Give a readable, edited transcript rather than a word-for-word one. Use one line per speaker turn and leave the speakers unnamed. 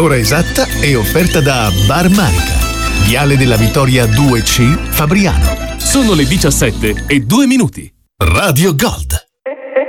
L'ora esatta è offerta da Bar Manica, Viale della Vittoria 2C, Fabriano.
Sono le 17:02.
Radio Gold.